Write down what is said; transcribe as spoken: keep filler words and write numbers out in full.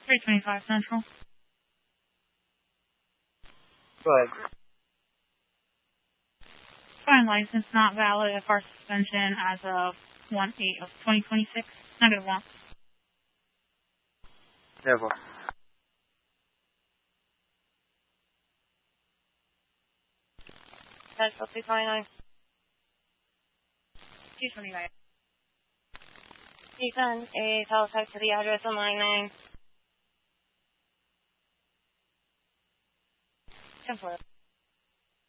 three twenty-five Central. Go ahead. Fine license not valid if our suspension as of one eight of twenty twenty-six. Negative one. Never. Central two twenty-nine. two twenty-nine. You send a teletype to the address on line nine. ten four.